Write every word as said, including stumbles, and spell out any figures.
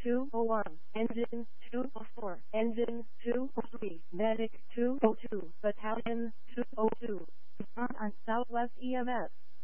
two oh one, Engine two oh four, Engine two oh three, Medic two oh two, Battalion two oh two, Respond on Southwest E M S.